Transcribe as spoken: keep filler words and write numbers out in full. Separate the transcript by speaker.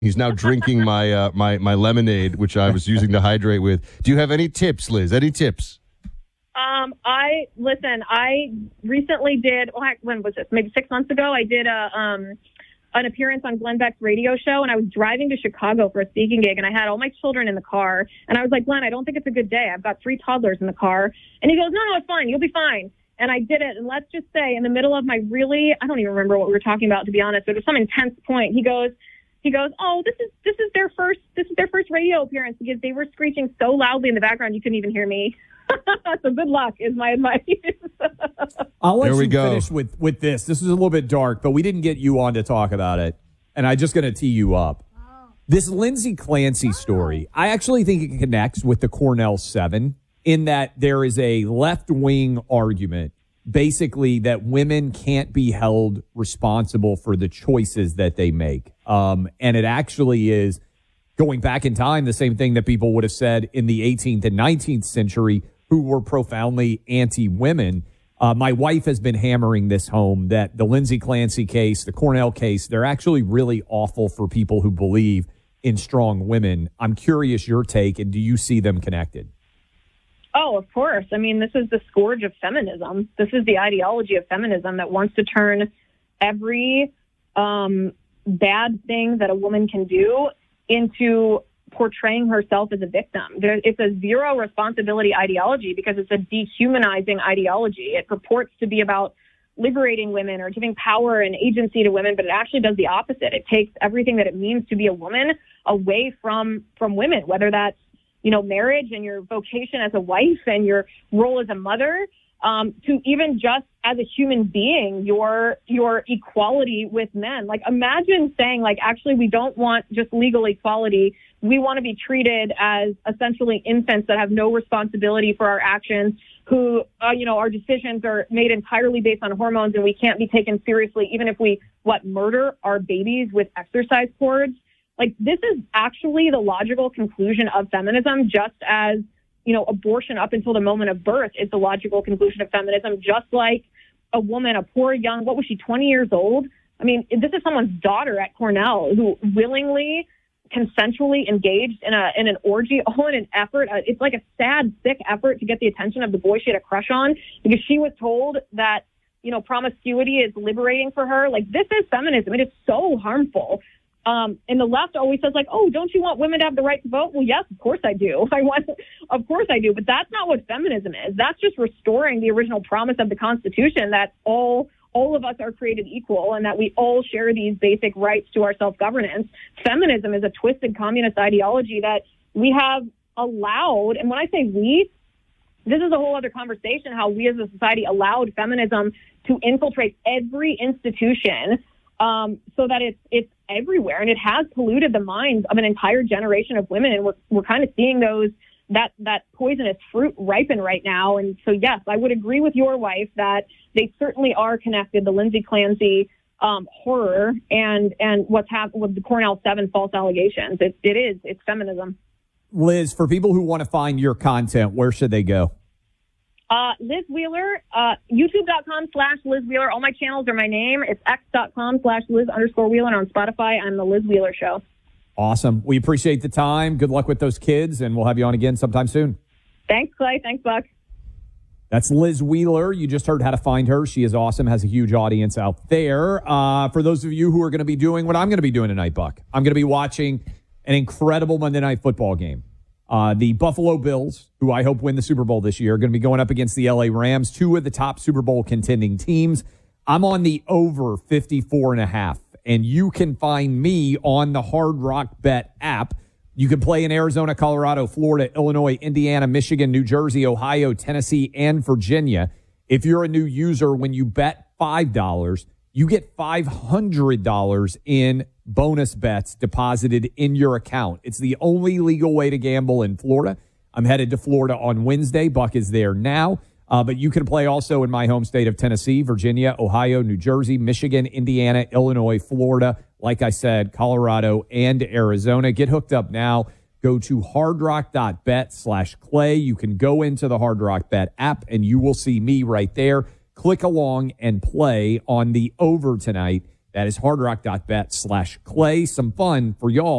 Speaker 1: He's now drinking my uh, my my lemonade, which I was using to hydrate with. Do you have any tips, Liz? Any tips?
Speaker 2: Um, I listen. I recently did. Well, when was this? Maybe six months ago. I did a um an appearance on Glenn Beck's radio show, and I was driving to Chicago for a speaking gig, and I had all my children in the car, and I was like, Glenn, I don't think it's a good day. I've got three toddlers in the car, and he goes, no, no, it's fine. You'll be fine. And I did it, and let's just say, in the middle of my really, I don't even remember what we were talking about, to be honest. It was some intense point. He goes. He goes, oh, this is this is their first this is their first radio appearance because they were screeching so loudly in the background you couldn't even hear me. So good luck is my advice.
Speaker 3: I'll let
Speaker 1: There we
Speaker 3: you
Speaker 1: go.
Speaker 3: finish with, with this. This is a little bit dark, but we didn't get you on to talk about it, and I'm just going to tee you up. This Lindsay Clancy story, I actually think it connects with the Cornell Seven in that there is a left-wing argument basically that women can't be held responsible for the choices that they make. Um, and it actually is, going back in time, the same thing that people would have said in the eighteenth and nineteenth century who were profoundly anti-women. Uh, my wife has been hammering this home that the Lindsay Clancy case, the Cornell case, they're actually really awful for people who believe in strong women. I'm curious your take, and do you see them connected?
Speaker 2: Oh, of course. I mean, this is the scourge of feminism. This is the ideology of feminism that wants to turn every um, bad thing that a woman can do into portraying herself as a victim. There, it's a zero responsibility ideology because it's a dehumanizing ideology. It purports to be about liberating women or giving power and agency to women, but it actually does the opposite. It takes everything that it means to be a woman away from, from women, whether that's you know, marriage and your vocation as a wife and your role as a mother, um, to even just as a human being, your your equality with men. Like, imagine saying, like, actually, we don't want just legal equality. We want to be treated as essentially infants that have no responsibility for our actions, who, uh, you know, our decisions are made entirely based on hormones, and we can't be taken seriously, even if we, what, murder our babies with exercise cords. Like, this is actually the logical conclusion of feminism, just as, you know, abortion up until the moment of birth is the logical conclusion of feminism, just like a woman, a poor young, what was she, twenty years old? I mean, this is someone's daughter at Cornell who willingly, consensually engaged in a in an orgy, all in an effort. Uh, it's like a sad, sick effort to get the attention of the boy she had a crush on because she was told that, you know, promiscuity is liberating for her. Like, this is feminism. It is so harmful. Um, and the left always says, like, oh, don't you want women to have the right to vote? Well, yes, of course I do. I want, of course I do. But that's not what feminism is. That's just restoring the original promise of the Constitution that all all of us are created equal and that we all share these basic rights to our self-governance. Feminism is a twisted communist ideology that we have allowed. And when I say we, this is a whole other conversation, how we as a society allowed feminism to infiltrate every institution um, so that it's it's everywhere, and it has polluted the minds of an entire generation of women, and we're we're kind of seeing those that that poisonous fruit ripen right now. And so, yes, I would agree with your wife that they certainly are connected. The Lindsay Clancy um, horror and and what's happened with the Cornell Seven false allegations. It it is it's feminism.
Speaker 3: Liz, for people who want to find your content, where should they go?
Speaker 2: Uh, Liz Wheeler, uh, youtube.com slash Liz Wheeler. All my channels are my name. It's x.com slash Liz underscore Wheeler. On Spotify, I'm The Liz Wheeler Show.
Speaker 3: Awesome. We appreciate the time. Good luck with those kids, and we'll have you on again sometime soon.
Speaker 2: Thanks, Clay. Thanks, Buck.
Speaker 3: That's Liz Wheeler. You just heard how to find her. She is awesome, has a huge audience out there. Uh, for those of you who are going to be doing what I'm going to be doing tonight, Buck, I'm going to be watching an incredible Monday Night Football game. Uh, the Buffalo Bills, who I hope win the Super Bowl this year, are going to be going up against the L A Rams, two of the top Super Bowl contending teams. I'm on the over fifty-four and a half, and you can find me on the Hard Rock Bet app. You can play in Arizona, Colorado, Florida, Illinois, Indiana, Michigan, New Jersey, Ohio, Tennessee, and Virginia. If you're a new user, when you bet five dollars, you get five hundred dollars in bonus bets deposited in your account. It's the only legal way to gamble in Florida. I'm headed to Florida on Wednesday. Buck is there now. Uh, but you can play also in my home state of Tennessee, Virginia, Ohio, New Jersey, Michigan, Indiana, Illinois, Florida, like I said, Colorado, and Arizona. Get hooked up now. Go to hardrock.bet slash Clay. You can go into the Hard Rock Bet app, and you will see me right there. Click along and play on the over tonight. That is hardrock.bet slash Clay. Some fun for y'all.